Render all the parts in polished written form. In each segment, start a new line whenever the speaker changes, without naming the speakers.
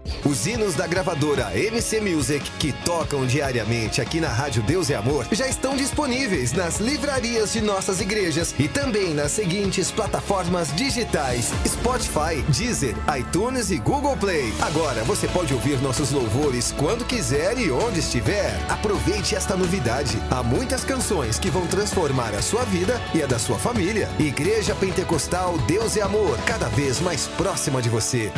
Os hinos da gravadora MC Music, que tocam diariamente aqui na Rádio Deus e Amor, já estão disponíveis nas livrarias de nossas igrejas e também nas seguintes plataformas digitais: Spotify, Deezer, iTunes e Google Play. Agora você pode ouvir nossos louvores quando quiser e onde estiver. Aproveite esta novidade. Há muitas canções que vão transformar a sua vida e a da sua família. Igreja Pentecostal Deus e Amor, cada vez mais próxima de você.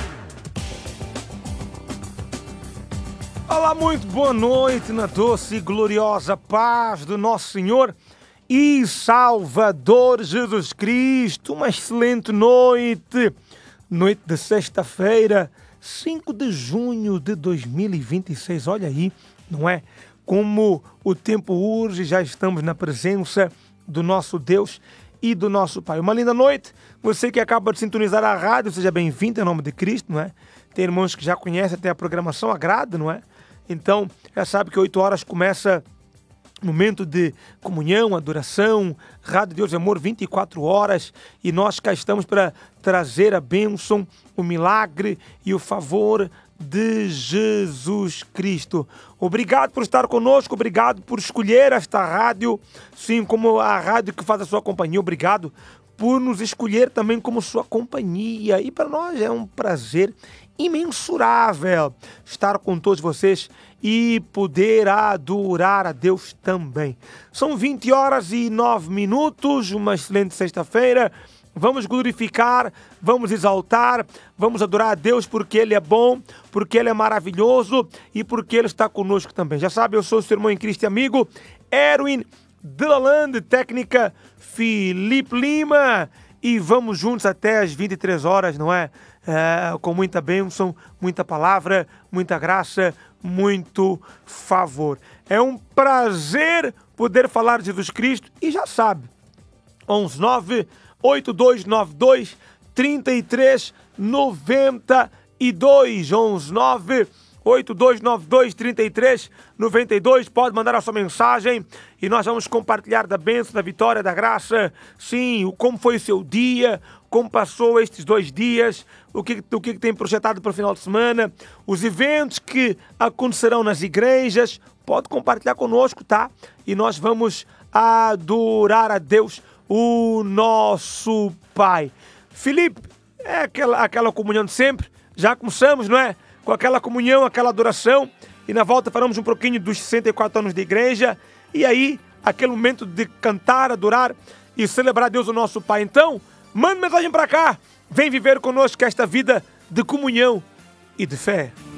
Olá, muito boa noite na doce e gloriosa paz do nosso Senhor e Salvador Jesus Cristo. Uma excelente noite de sexta-feira, 5 de junho de 2026. Olha aí, não é? Como o tempo urge, já estamos na presença do nosso Deus e do nosso Pai. Uma linda noite. Você que acaba de sintonizar a rádio, seja bem-vindo em nome de Cristo, não é? Tem irmãos que já conhecem até a programação, agrada, não é? Então, já sabe que 8 horas começa o momento de comunhão, adoração, Rádio Deus e Amor, 24 horas. E nós cá estamos para trazer a bênção, o milagre e o favor de Jesus Cristo. Obrigado por estar conosco, obrigado por escolher esta rádio, sim, como a rádio que faz a sua companhia. Obrigado por nos escolher também como sua companhia. E para nós é um prazer imensurável estar com todos vocês e poder adorar a Deus também. São 20 horas e 9 minutos, uma excelente sexta-feira. Vamos glorificar, vamos exaltar, vamos adorar a Deus porque Ele é bom, porque Ele é maravilhoso e porque Ele está conosco também. Já sabe, eu sou o seu irmão em Cristo e amigo, Erwin Delalande, técnica Felipe Lima, e vamos juntos até as 23 horas, não é? Com muita bênção, muita palavra, muita graça, muito favor. É um prazer poder falar de Jesus Cristo e já sabe, 119-8292-3392, 119-8292-3392, pode mandar a sua mensagem e nós vamos compartilhar da bênção, da vitória, da graça. Sim, como foi o seu dia, como passou estes 2 dias, o que tem projetado para o final de semana, os eventos que acontecerão nas igrejas. Pode compartilhar conosco, tá? E nós vamos adorar a Deus, o nosso Pai. Felipe, é aquela comunhão de sempre. Já começamos, não é? Com aquela comunhão, aquela adoração. E na volta falamos um pouquinho dos 64 anos de igreja. E aí, aquele momento de cantar, adorar e celebrar a Deus, o nosso Pai. Então, manda mensagem para cá. Vem viver conosco esta vida de comunhão e de fé.